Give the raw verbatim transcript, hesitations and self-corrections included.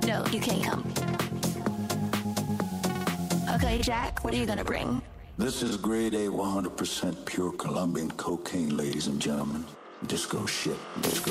No, you can't come. Okay, Jack, what are you gonna bring? This is grade A, one hundred percent pure Colombian cocaine, ladies and gentlemen. Disco shit. Disco.